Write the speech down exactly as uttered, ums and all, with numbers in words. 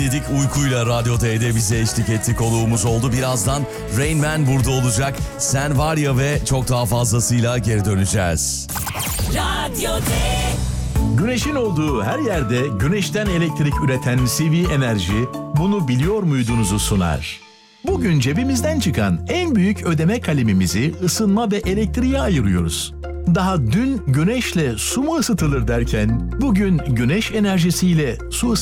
dinledik. Uykuyla Radyo T'de bize eşlik etti. Konuğumuz oldu. Birazdan Rain Man burada olacak. Sen var ya ve çok daha fazlasıyla geri döneceğiz. Radyo T. Güneşin olduğu her yerde güneşten elektrik üreten C V Enerji bunu biliyor muydunuzu sunar. Bugün cebimizden çıkan en büyük ödeme kalemimizi ısınma ve elektriğe ayırıyoruz. Daha dün güneşle su mu ısıtılır derken bugün güneş enerjisiyle su